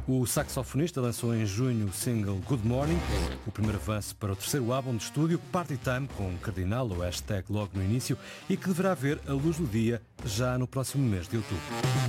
O saxofonista lançou em junho o single Good Morning, o primeiro avanço para o terceiro álbum de estúdio, Party Time, com um cardinal ou hashtag logo no início, e que deverá ver a luz do dia já no próximo mês de outubro.